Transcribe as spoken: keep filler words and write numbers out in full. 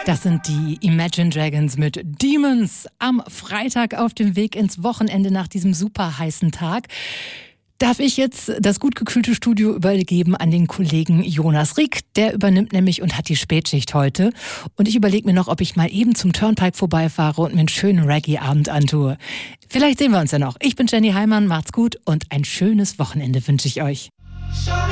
Das sind die Imagine Dragons mit Demons am Freitag auf dem Weg ins Wochenende nach diesem super heißen Tag. Darf ich jetzt das gut gekühlte Studio übergeben an den Kollegen Jonas Rieck. Der übernimmt nämlich und hat die Spätschicht heute. Und ich überlege mir noch, ob ich mal eben zum Turnpike vorbeifahre und mir einen schönen Reggae-Abend antue. Vielleicht sehen wir uns ja noch. Ich bin Jenny Heimann, macht's gut und ein schönes Wochenende wünsche ich euch.